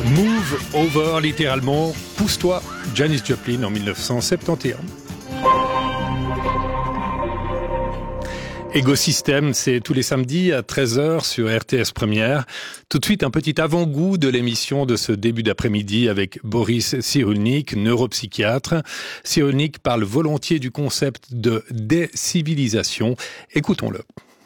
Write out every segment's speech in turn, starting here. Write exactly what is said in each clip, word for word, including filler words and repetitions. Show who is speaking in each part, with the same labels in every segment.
Speaker 1: Move over, littéralement, pousse-toi, Janis Joplin en dix-neuf cent soixante et onze. Écosystème, c'est tous les samedis à treize heures sur R T S Première. Tout de suite, un petit avant-goût de l'émission de ce début d'après-midi avec Boris Cyrulnik, neuropsychiatre. Cyrulnik parle volontiers du concept de décivilisation. Écoutons-le.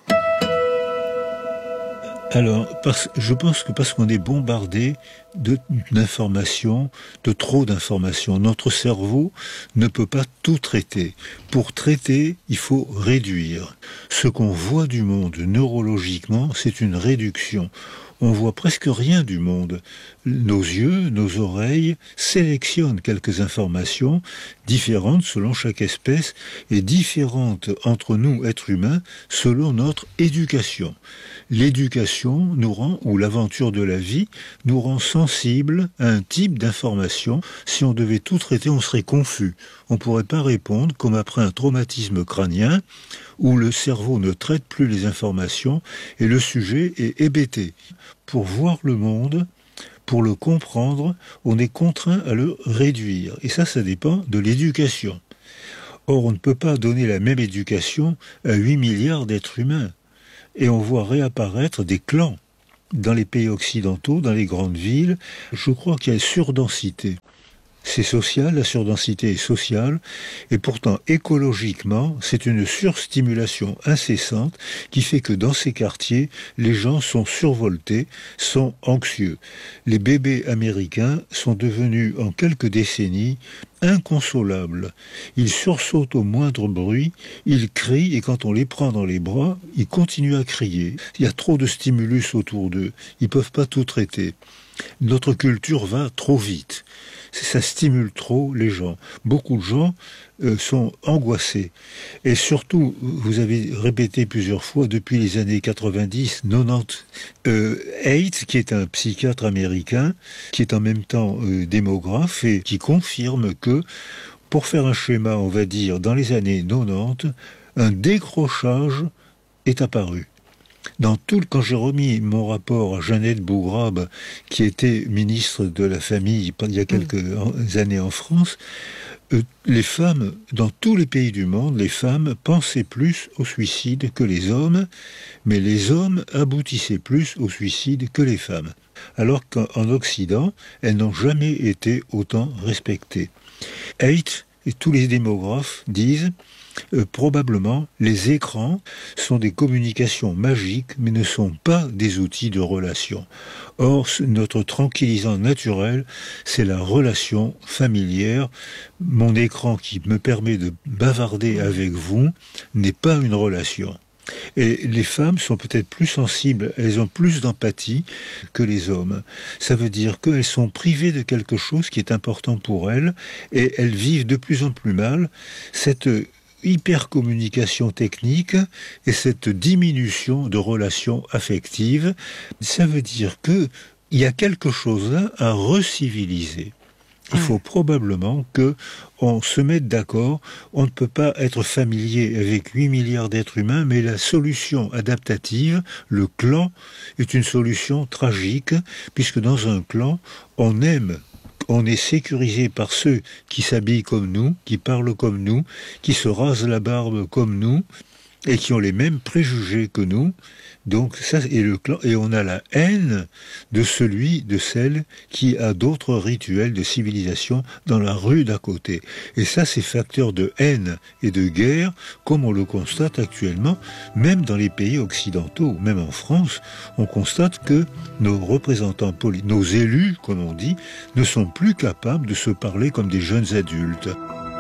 Speaker 2: Alors, parce, je pense que parce qu'on est bombardé de, d'informations, de trop d'informations, notre cerveau ne peut pas tout traiter. Pour traiter, il faut réduire. Ce qu'on voit du monde neurologiquement, c'est une réduction. On voit presque rien du monde. Nos yeux, nos oreilles sélectionnent quelques informations différentes selon chaque espèce et différentes entre nous, êtres humains, selon notre éducation. L'éducation nous rend, ou l'aventure de la vie, nous rend sensibles à un type d'information. Si on devait tout traiter, on serait confus. On ne pourrait pas répondre comme après un traumatisme crânien où le cerveau ne traite plus les informations et le sujet est hébété. Pour voir le monde, pour le comprendre, on est contraint à le réduire. Et ça, ça dépend de l'éducation. Or, on ne peut pas donner la même éducation à huit milliards d'êtres humains. Et on voit réapparaître des clans dans les pays occidentaux, dans les grandes villes. Je crois qu'il y a une surdensité. C'est social, la surdensité est sociale, et pourtant écologiquement, c'est une surstimulation incessante qui fait que dans ces quartiers, les gens sont survoltés, sont anxieux. Les bébés américains sont devenus en quelques décennies inconsolables. Ils sursautent au moindre bruit, ils crient et quand on les prend dans les bras, ils continuent à crier. Il y a trop de stimulus autour d'eux, ils ne peuvent pas tout traiter. Notre culture va trop vite. Ça stimule trop les gens. Beaucoup de gens euh, sont angoissés. Et surtout, vous avez répété plusieurs fois, depuis les années quatre-vingt-dix, quatre-vingt-dix, euh, Haidt, qui est un psychiatre américain, qui est en même temps euh, démographe, et qui confirme que, pour faire un schéma, on va dire, dans les années quatre-vingt-dix, un décrochage est apparu. Dans tout, quand j'ai remis mon rapport à Jeannette Bougrabe, qui était ministre de la Famille il y a quelques années en France, euh, les femmes, dans tous les pays du monde, les femmes pensaient plus au suicide que les hommes, mais les hommes aboutissaient plus au suicide que les femmes. Alors qu'en Occident, elles n'ont jamais été autant respectées. Haidt et tous les démographes disent Euh, probablement, les écrans sont des communications magiques, mais ne sont pas des outils de relation. Or, notre tranquillisant naturel, c'est la relation familière. Mon écran qui me permet de bavarder avec vous n'est pas une relation. Et les femmes sont peut-être plus sensibles, elles ont plus d'empathie que les hommes. Ça veut dire qu'elles sont privées de quelque chose qui est important pour elles, et elles vivent de plus en plus mal cette hypercommunication technique et cette diminution de relations affectives. Ça veut dire que il y a quelque chose là à reciviliser. Il faut probablement que on se mette d'accord. On ne peut pas être familier avec huit milliards d'êtres humains, mais la solution adaptative, le clan, est une solution tragique, puisque dans un clan, on aime on est sécurisé par ceux qui s'habillent comme nous, qui parlent comme nous, qui se rasent la barbe comme nous, et qui ont les mêmes préjugés que nous. Donc ça est le clan, et on a la haine de celui, de celle qui a d'autres rituels de civilisation dans la rue d'à côté. Et ça, c'est facteur de haine et de guerre, comme on le constate actuellement, même dans les pays occidentaux, même en France, on constate que nos représentants politiques, nos élus, comme on dit, ne sont plus capables de se parler comme des jeunes adultes.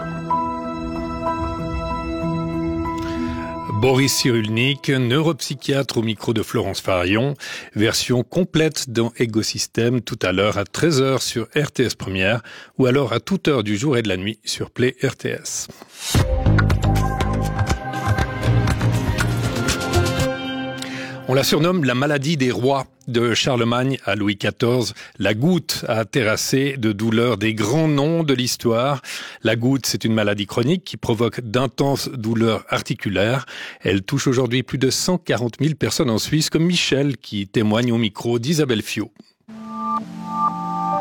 Speaker 1: Boris Cyrulnik, neuropsychiatre au micro de Florence Farion. Version complète dans Écosystème tout à l'heure à treize heures sur R T S Première ou alors à toute heure du jour et de la nuit sur Play R T S. On la surnomme la maladie des rois. De Charlemagne à Louis quatorze, la goutte a terrassé de douleur des grands noms de l'histoire. La goutte, c'est une maladie chronique qui provoque d'intenses douleurs articulaires. Elle touche aujourd'hui plus de cent quarante mille personnes en Suisse, comme Michel, qui témoigne au micro d'Isabelle Fiot.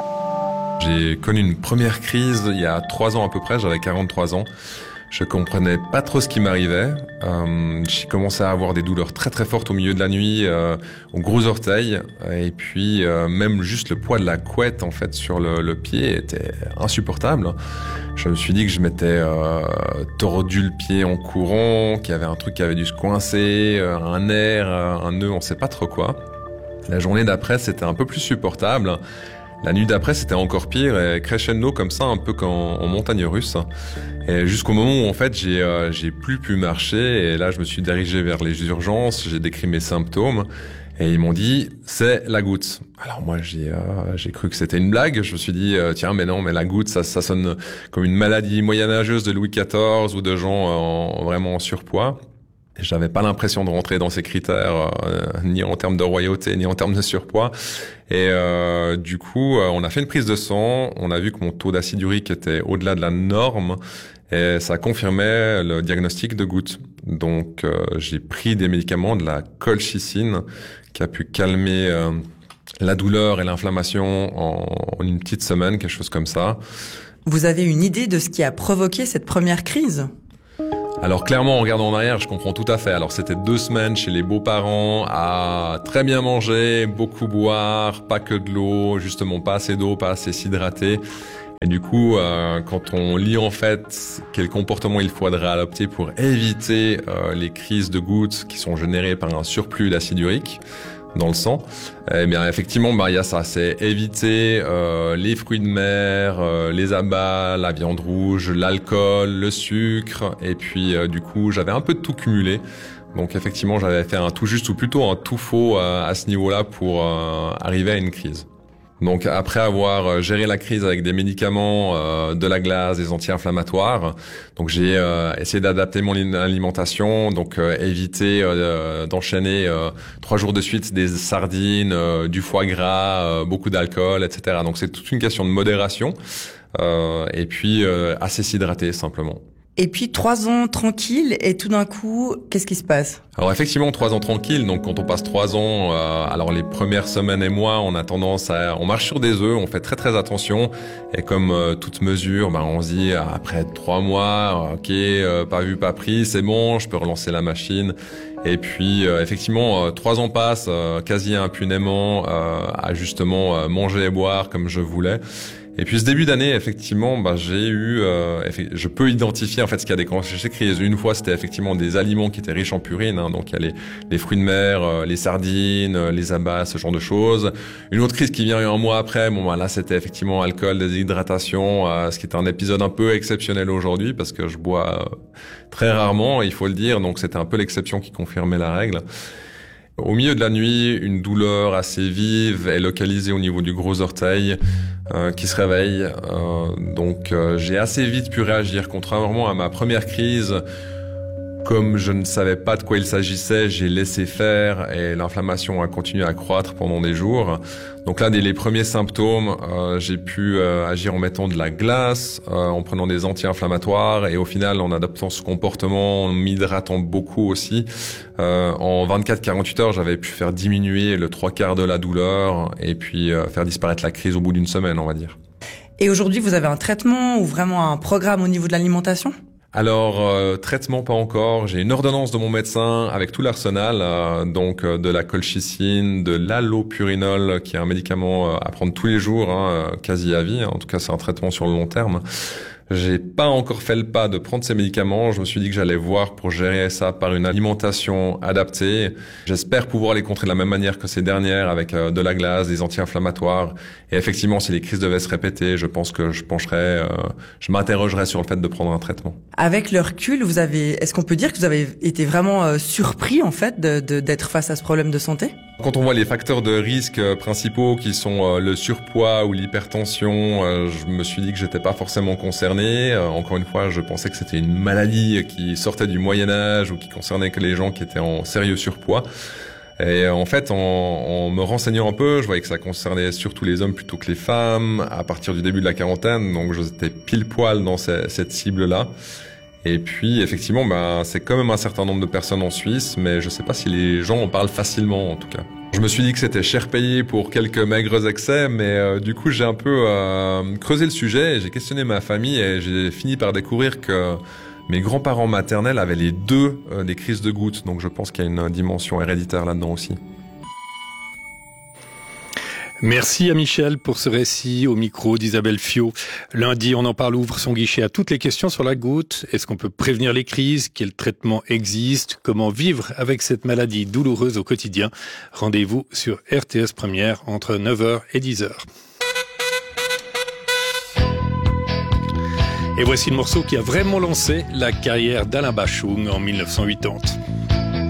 Speaker 3: J'ai connu une première crise il y a trois ans à peu près, j'avais quarante-trois ans. Je comprenais pas trop ce qui m'arrivait. Euh, j'ai commencé à avoir des douleurs très très fortes au milieu de la nuit, euh, aux gros orteils, et puis euh, même juste le poids de la couette en fait sur le, le pied était insupportable. Je me suis dit que je m'étais euh, tordu le pied en courant, qu'il y avait un truc qui avait dû se coincer, euh, un nerf, un nœud, on sait pas trop quoi. La journée d'après, c'était un peu plus supportable. La nuit d'après, c'était encore pire, et crescendo comme ça, un peu qu'en en montagne russe. Et jusqu'au moment où, en fait, j'ai euh, j'ai plus pu marcher, et là, je me suis dirigé vers les urgences, j'ai décrit mes symptômes, et ils m'ont dit, c'est la goutte. Alors moi, j'ai euh, j'ai cru que c'était une blague, je me suis dit, euh, tiens, mais non, mais la goutte, ça, ça sonne comme une maladie moyenâgeuse de Louis quatorze, ou de gens en, vraiment en surpoids. Et j'avais pas l'impression de rentrer dans ces critères, euh, ni en termes de royauté, ni en termes de surpoids. Et euh, du coup, euh, on a fait une prise de sang. On a vu que mon taux d'acide urique était au-delà de la norme. Et ça confirmait le diagnostic de goutte. Donc, euh, j'ai pris des médicaments, de la colchicine, qui a pu calmer euh, la douleur et l'inflammation en, en une petite semaine, quelque chose comme ça.
Speaker 4: Vous avez une idée de ce qui a provoqué cette première crise ?
Speaker 3: Alors clairement, en regardant en arrière, je comprends tout à fait. Alors c'était deux semaines chez les beaux-parents à très bien manger, beaucoup boire, pas que de l'eau, justement pas assez d'eau, pas assez s'hydrater. Et du coup, euh, quand on lit en fait quel comportement il faudrait adopter pour éviter euh, les crises de gouttes qui sont générées par un surplus d'acide urique dans le sang, eh bien effectivement, bah il y a ça, c'est éviter euh, les fruits de mer, euh, les abats, la viande rouge, l'alcool, le sucre, et puis euh, du coup j'avais un peu de tout cumulé. Donc effectivement, j'avais fait un tout juste ou plutôt un tout faux euh, à ce niveau-là pour euh, arriver à une crise. Donc après avoir géré la crise avec des médicaments, euh, de la glace, des anti-inflammatoires, donc j'ai euh, essayé d'adapter mon alimentation, donc euh, éviter euh, d'enchaîner euh, trois jours de suite des sardines, euh, du foie gras, euh, beaucoup d'alcool, et cetera. Donc c'est toute une question de modération euh, et puis euh, assez s'hydrater simplement.
Speaker 4: Et puis trois ans tranquille, et tout d'un coup, qu'est-ce qui se passe ?
Speaker 3: Alors effectivement, trois ans tranquille. Donc quand on passe trois ans, euh, alors les premières semaines et mois, on a tendance à, on marche sur des œufs, on fait très très attention. Et comme euh, toute mesure, ben on se dit après trois mois, ok, euh, pas vu, pas pris, c'est bon, je peux relancer la machine. Et puis euh, effectivement, euh, trois ans passent euh, quasi impunément euh, à justement euh, manger et boire comme je voulais. Et puis ce début d'année, effectivement, bah, j'ai eu, euh, je peux identifier en fait ce qui a déclenché ces crises. Une fois, c'était effectivement des aliments qui étaient riches en purine, hein, donc il y a les, les fruits de mer, euh, les sardines, euh, les abats, ce genre de choses. Une autre crise qui vient un mois après, bon bah, là c'était effectivement alcool, déshydratation, euh, ce qui est un épisode un peu exceptionnel aujourd'hui parce que je bois euh, très rarement, il faut le dire, donc c'était un peu l'exception qui confirmait la règle. Au milieu de la nuit, une douleur assez vive est localisée au niveau du gros orteil euh, qui se réveille. Euh, donc euh, j'ai assez vite pu réagir. Contrairement à ma première crise, comme je ne savais pas de quoi il s'agissait, j'ai laissé faire et l'inflammation a continué à croître pendant des jours. Donc là, dès les premiers symptômes, euh, j'ai pu euh, agir en mettant de la glace, euh, en prenant des anti-inflammatoires et au final, en adoptant ce comportement, en m'hydratant beaucoup aussi. Euh, en vingt-quatre à quarante-huit heures, j'avais pu faire diminuer le trois quarts de la douleur et puis euh, faire disparaître la crise au bout d'une semaine, on va dire.
Speaker 4: Et aujourd'hui, vous avez un traitement ou vraiment un programme au niveau de l'alimentation ?
Speaker 3: Alors, euh, traitement pas encore. J'ai une ordonnance de mon médecin avec tout l'arsenal, euh, donc euh, de la colchicine, de l'allopurinol, qui est un médicament euh, à prendre tous les jours, hein, quasi à vie. En tout cas, c'est un traitement sur le long terme. J'ai pas encore fait le pas de prendre ces médicaments. Je me suis dit que j'allais voir pour gérer ça par une alimentation adaptée. J'espère pouvoir les contrer de la même manière que ces dernières avec euh, de la glace, des anti-inflammatoires. Et effectivement, si les crises devaient se répéter, je pense que je pencherais, euh, je m'interrogerais sur le fait de prendre un traitement.
Speaker 4: Avec le recul, vous avez, est-ce qu'on peut dire que vous avez été vraiment euh, surpris en fait de, de, d'être face à ce problème de santé ?
Speaker 3: Quand on voit les facteurs de risque principaux qui sont le surpoids ou l'hypertension, je me suis dit que j'étais pas forcément concerné. Encore une fois, je pensais que c'était une maladie qui sortait du Moyen-Âge ou qui concernait que les gens qui étaient en sérieux surpoids. Et en fait, en, en me renseignant un peu, je voyais que ça concernait surtout les hommes plutôt que les femmes à partir du début de la quarantaine. Donc j'étais pile poil dans ces, cette cible-là. Et puis, effectivement, ben, c'est quand même un certain nombre de personnes en Suisse, mais je ne sais pas si les gens en parlent facilement, en tout cas. Je me suis dit que c'était cher payé pour quelques maigres excès, mais euh, du coup j'ai un peu euh, creusé le sujet, et j'ai questionné ma famille et j'ai fini par découvrir que mes grands-parents maternels avaient les deux euh, des crises de gouttes, donc je pense qu'il y a une dimension héréditaire là-dedans aussi.
Speaker 1: Merci à Michel pour ce récit au micro d'Isabelle Fiot. Lundi, On en parle ouvre son guichet à toutes les questions sur la goutte. Est-ce qu'on peut prévenir les crises? Quel traitement existe? Comment vivre avec cette maladie douloureuse au quotidien? Rendez-vous sur R T S Première entre neuf heures et dix heures. Et voici le morceau qui a vraiment lancé la carrière d'Alain Bachung en mille neuf cent quatre-vingt-dix.